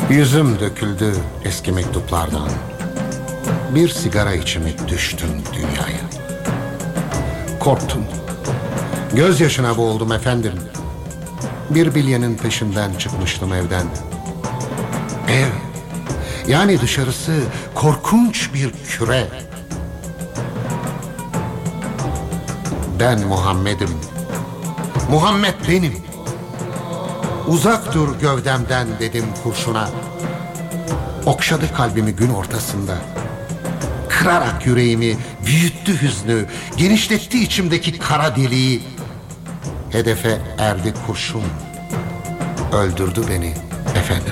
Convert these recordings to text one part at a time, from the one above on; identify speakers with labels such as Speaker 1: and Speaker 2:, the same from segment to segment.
Speaker 1: Yüzüm döküldü eski mektuplardan. Bir sigara içimi düştüm dünyaya. Korktum. Gözyaşına boğuldum efendim. Bir bilyenin peşinden çıkmıştım evden. Ev, yani dışarısı korkunç bir küre. Ben Muhammed'im. Muhammed benim. Uzak dur gövdemden dedim kurşuna. Okşadı kalbimi gün ortasında. Kırarak yüreğimi, büyüttü hüznü, genişletti içimdeki kara deliği. Hedefe erdi kurşun. Öldürdü beni efendim.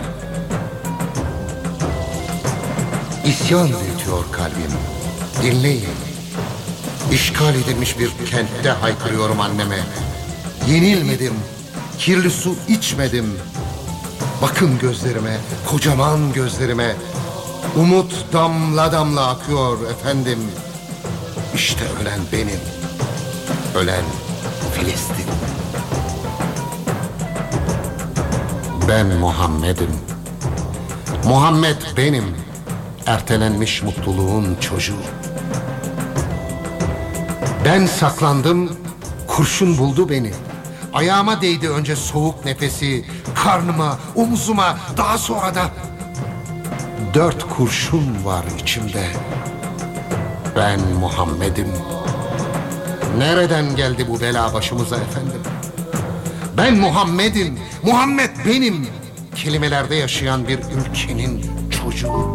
Speaker 1: İsyan büyütüyor kalbim. Dinleyin. İşgal edilmiş bir kentte haykırıyorum anneme. Yenilmedim, kirli su içmedim. Bakın gözlerime, kocaman gözlerime. Umut damla damla akıyor efendim. İşte ölen benim. Ölen Filistin. Ben Muhammed'im. Muhammed benim. Ertelenmiş mutluluğun çocuğu. Ben saklandım, kurşun buldu beni. Ayağıma değdi önce soğuk nefesi, karnıma, omzuma, daha sonra da 4 kurşun var içimde. Ben Muhammed'im. Nereden geldi bu bela başımıza efendim? Ben Muhammed'im, Muhammed benim. Kelimelerde yaşayan bir ülkenin çocuğu.